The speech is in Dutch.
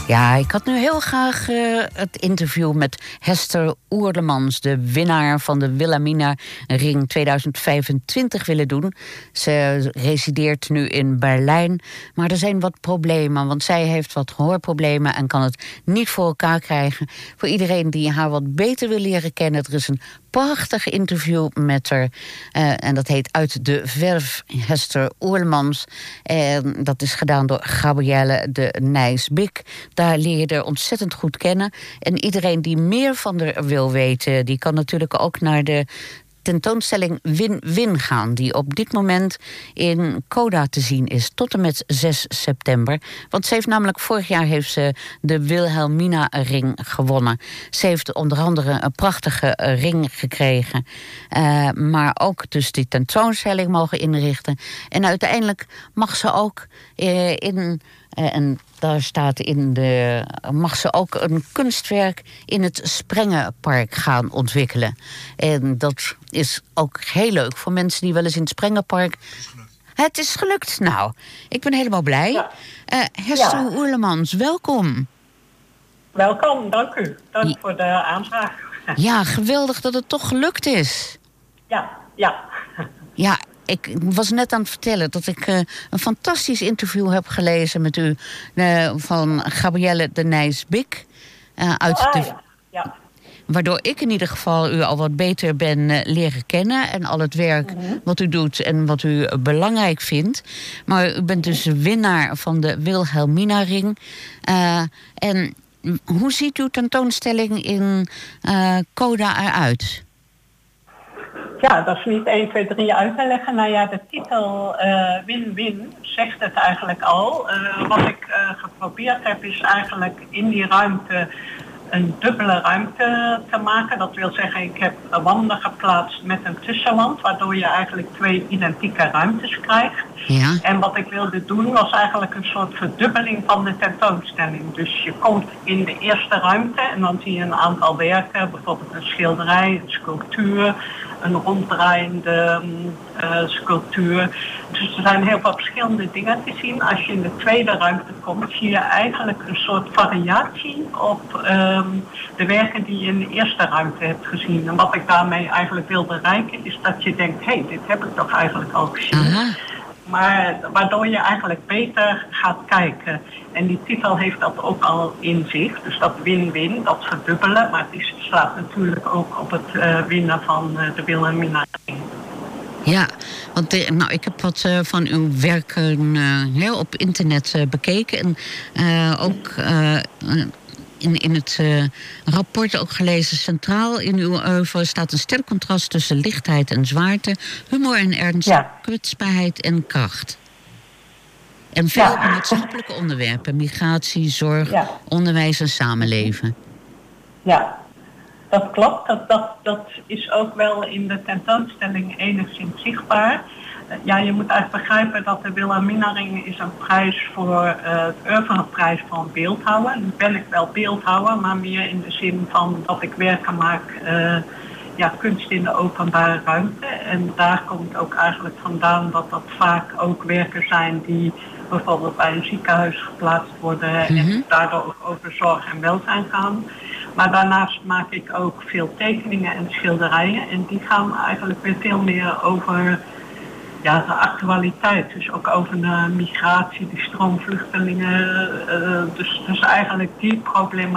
Ja, ik had nu heel graag het interview met Hester Oerlemans, de winnaar van de Wilhelmina Ring 2025 willen doen. Ze resideert nu in Berlijn, maar er zijn wat problemen, want zij heeft wat gehoorproblemen en kan het niet voor elkaar krijgen. Voor iedereen die haar wat beter wil leren kennen, er is een prachtig interview met haar. En dat heet Uit de Verf, Hester Oerlemans. En dat is gedaan door Gabrielle de Nijs-Bik. Daar leer je er ontzettend goed kennen. En iedereen die meer van haar wil weten, die kan natuurlijk ook naar de tentoonstelling Win-Win gaan, die op dit moment in Coda te zien is, tot en met 6 september. Want ze heeft namelijk vorig jaar de Wilhelmina Ring gewonnen. Ze heeft onder andere een prachtige ring gekregen, maar ook dus die tentoonstelling mogen inrichten. En uiteindelijk mag ze ook en daar staat mag ze ook een kunstwerk in het Sprengenpark gaan ontwikkelen. En dat is ook heel leuk voor mensen die wel eens in het Sprengenpark. Het is gelukt. Nou, ik ben helemaal blij. Ja. Hester Oerlemans, welkom. Welkom, dank u. Dank voor de aanvraag. Ja, geweldig dat het toch gelukt is. Ja. Ja, ik was net aan het vertellen dat ik een fantastisch interview heb gelezen met u van Gabrielle de Nijs-Bik. Waardoor ik in ieder geval u al wat beter ben leren kennen en al het werk wat u doet en wat u belangrijk vindt. Maar u bent dus winnaar van de Wilhelmina Ring. En hoe ziet uw tentoonstelling in Coda eruit? Ja, dat is niet 1, 2, 3 uit te leggen. Nou ja, de titel Win-Win zegt het eigenlijk al. Wat ik geprobeerd heb is eigenlijk in die ruimte een dubbele ruimte te maken. Dat wil zeggen, ik heb wanden geplaatst met een tussenwand, waardoor je eigenlijk 2 identieke ruimtes krijgt. Ja. En wat ik wilde doen was eigenlijk een soort verdubbeling van de tentoonstelling. Dus je komt in de eerste ruimte en dan zie je een aantal werken, bijvoorbeeld een schilderij, een sculptuur, een ronddraaiende sculptuur. Dus er zijn heel veel verschillende dingen te zien. Als je in de tweede ruimte komt, zie je eigenlijk een soort variatie op de werken die je in de eerste ruimte hebt gezien. En wat ik daarmee eigenlijk wil bereiken is dat je denkt, hé, dit heb ik toch eigenlijk al gezien. Aha. Maar waardoor je eigenlijk beter gaat kijken. En die titel heeft dat ook al in zich. Dus dat win-win, dat verdubbelen. Maar het slaat natuurlijk ook op het winnen van de Wilhelmina Ring. Ja, want ik heb wat van uw werken op internet bekeken. En ook in het rapport ook gelezen. Centraal in uw oeuvre staat een sterk contrast tussen lichtheid en zwaarte, humor en ernst, kwetsbaarheid en kracht. En veel maatschappelijke onderwerpen, migratie, zorg, onderwijs en samenleven. Ja, dat klopt. Dat is ook wel in de tentoonstelling enigszins zichtbaar. Ja, je moet eigenlijk begrijpen dat de Wilhelmina Ring is een prijs voor het oeuvreprijs van beeldhouwer. Nu ben ik wel beeldhouwer, maar meer in de zin van dat ik werken maak, kunst in de openbare ruimte. En daar komt ook eigenlijk vandaan dat dat vaak ook werken zijn die bijvoorbeeld bij een ziekenhuis geplaatst worden en daardoor ook over zorg en welzijn gaan. Maar daarnaast maak ik ook veel tekeningen en schilderijen en die gaan eigenlijk weer veel meer over de actualiteit. Dus ook over de migratie, die stroomvluchtelingen. Dus eigenlijk die problemen